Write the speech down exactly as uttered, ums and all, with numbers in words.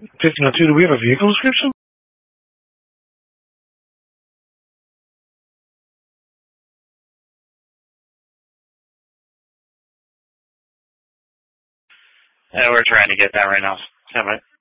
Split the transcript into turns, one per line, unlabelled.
fifteen oh two, do we have a vehicle description?
Yeah, we're trying to get that right now. Stand by.